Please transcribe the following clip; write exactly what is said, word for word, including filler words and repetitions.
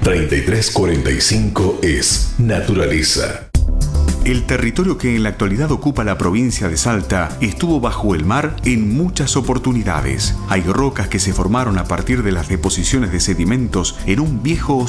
treinta y tres cuarenta y cinco es naturaleza. El territorio que en la actualidad ocupa la provincia de Salta estuvo bajo el mar en muchas oportunidades. Hay rocas que se formaron a partir de las deposiciones de sedimentos en un viejo